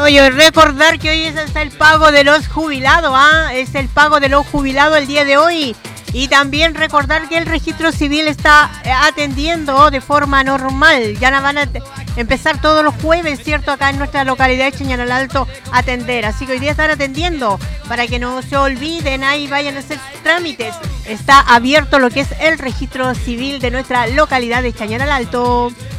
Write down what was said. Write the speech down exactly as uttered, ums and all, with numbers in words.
Oye, recordar que hoy es hasta el pago de los jubilados, ¿ah? Es el pago de los jubilados el día de hoy. Y también recordar que el registro civil está atendiendo de forma normal. Ya no van a empezar todos los jueves, ¿cierto? Acá en nuestra localidad de Chañaral Alto a atender. Así que hoy día están atendiendo para que no se olviden ahí, vayan a hacer sus trámites. Está abierto lo que es el registro civil de nuestra localidad de Chañaral Alto.